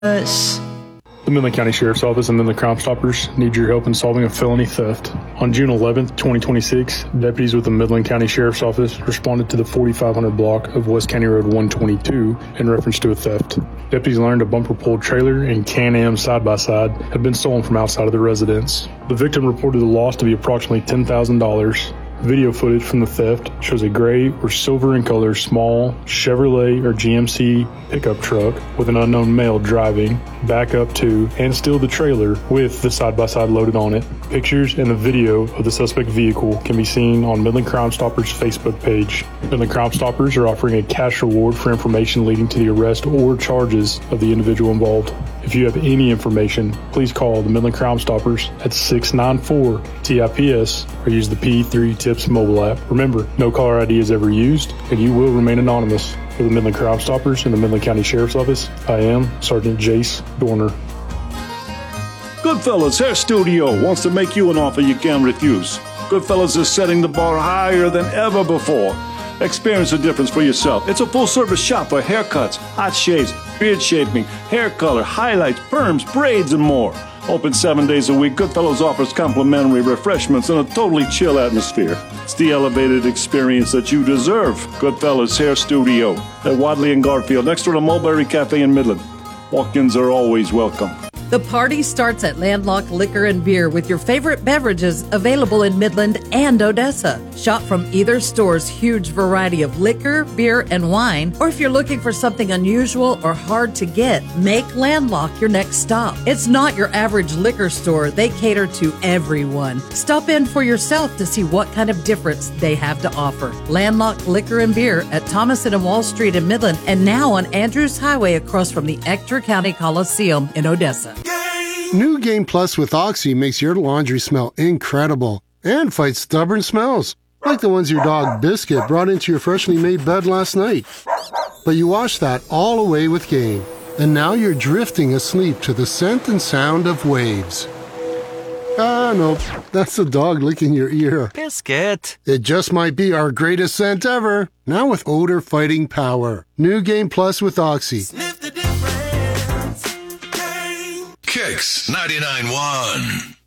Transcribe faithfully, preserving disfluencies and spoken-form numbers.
Us. The Midland County Sheriff's Office and Midland Crime Stoppers need your help in solving a felony theft. On June eleventh, twenty twenty-six, deputies with the Midland County Sheriff's Office responded to the forty-five hundred block of West County Road one twenty-two in reference to a theft. Deputies learned a bumper-pulled trailer and Can-Am side-by-side had been stolen from outside of the residence. The victim reported the loss to be approximately ten thousand dollars. Video footage from the theft shows a gray or silver in color small Chevrolet or G M C pickup truck with an unknown male driving back up to and steal the trailer with the side-by-side loaded on it. Pictures and the video of the suspect vehicle can be seen on Midland Crime Stoppers Facebook page. Midland Crime Stoppers are offering a cash reward for information leading to the arrest or charges of the individual involved. If you have any information, please call the Midland Crime Stoppers at six nine four T I P S or use the P three Tips mobile app. Remember, no caller I D is ever used, and you will remain anonymous. For the Midland Crime Stoppers and the Midland County Sheriff's Office, I am Sergeant Jace Dorner. Goodfellas Hair Studio wants to make you an offer you can't refuse. Goodfellas is setting the bar higher than ever before. Experience the difference for yourself. It's a full-service shop for haircuts, hot shaves, beard shaping, hair color, highlights, perms, braids, and more. Open seven days a week, Goodfellas offers complimentary refreshments and a totally chill atmosphere. It's the elevated experience that you deserve. Goodfellas Hair Studio at Wadley and Garfield, next to the Mulberry Cafe in Midland. Walk-ins are always welcome. The party starts at Landlocked Liquor and Beer with your favorite beverages available in Midland and Odessa. Shop from either store's huge variety of liquor, beer, and wine, or if you're looking for something unusual or hard to get, make Landlocked your next stop. It's not your average liquor store. They cater to everyone. Stop in for yourself to see what kind of difference they have to offer. Landlocked Liquor and Beer at Thomason and Wall Street in Midland, and now on Andrews Highway across from the Ector County Coliseum in Odessa. New Game Plus with Oxy makes your laundry smell incredible and fights stubborn smells, like the ones your dog Biscuit brought into your freshly made bed last night. But you wash that all away with Game, and now you're drifting asleep to the scent and sound of waves. Ah, no, that's the dog licking your ear. Biscuit. It just might be our greatest scent ever, now with odor-fighting power. New Game Plus with Oxy. Sniff the difference. Game. Kicks ninety-nine point one.